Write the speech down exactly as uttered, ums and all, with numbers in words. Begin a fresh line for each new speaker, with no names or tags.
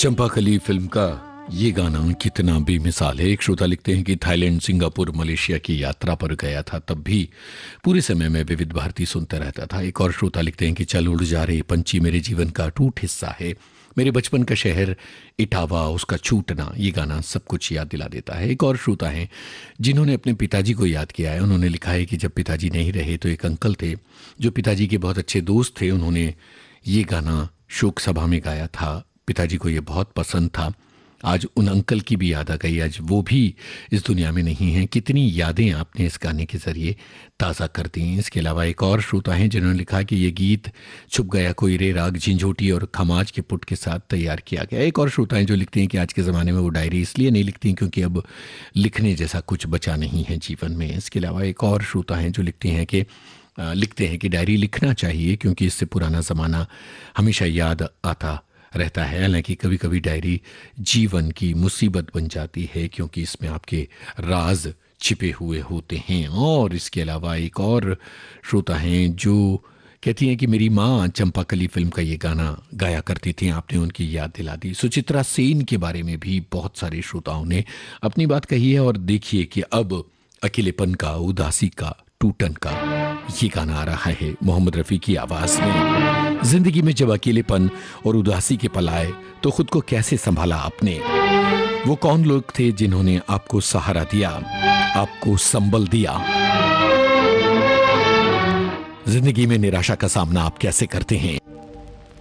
Champakali film का ये गाना कितना बेमिसाल है। एक श्रोता लिखते हैं कि थाईलैंड, सिंगापुर, मलेशिया की यात्रा पर गया था, तब भी पूरे समय में विविध भारती सुनता रहता था। एक और श्रोता लिखते हैं कि चल उड़ जा रहे पंछी मेरे जीवन का अटूट हिस्सा है। मेरे बचपन का शहर इटावा, उसका छूटना, ये गाना सब कुछ याद दिला देता है। एक और श्रोता हैं जिन्होंने अपने पिताजी को याद किया है। उन्होंने लिखा है कि जब पिताजी नहीं रहे तो एक अंकल थे जो पिताजी के बहुत अच्छे दोस्त थे। उन्होंने ये गाना शोक सभा में गाया था। पिताजी को ये बहुत पसंद था। आज उन अंकल की भी याद आ गई, आज वो भी इस दुनिया में नहीं हैं। कितनी यादें आपने इस गाने के ज़रिए ताज़ा कर दी। इसके अलावा एक और श्रोता हैं जिन्होंने लिखा कि ये गीत छुप गया कोई रे राग झिंझोटी और खमाज के पुट के साथ तैयार किया गया। एक और श्रोता हैं जो लिखते हैं कि आज के ज़माने में वो डायरी इसलिए नहीं लिखती क्योंकि अब लिखने जैसा कुछ बचा नहीं है जीवन में। इसके अलावा एक और श्रोता हैं जो लिखते हैं कि लिखते हैं कि डायरी लिखना चाहिए क्योंकि इससे पुराना ज़माना हमेशा याद आता रहता है। हालांकि कभी कभी डायरी जीवन की मुसीबत बन जाती है क्योंकि इसमें आपके राज छिपे हुए होते हैं। और इसके अलावा एक और श्रोता हैं जो कहती हैं कि मेरी माँ चंपाकली फिल्म का ये गाना गाया करती थी, आपने उनकी याद दिला दी। सुचित्रा सेन के बारे में भी बहुत सारे श्रोताओं ने अपनी बात कही है। और देखिए कि अब अकेलेपन का, उदासी का, टूटन का ये गाना आ रहा है मोहम्मद रफ़ी की आवाज़ में। जिंदगी में जब अकेलेपन और उदासी के पल आए तो खुद को कैसे संभाला आपने? वो कौन लोग थे जिन्होंने आपको सहारा दिया, आपको संबल दिया? जिंदगी में निराशा का सामना आप कैसे करते हैं?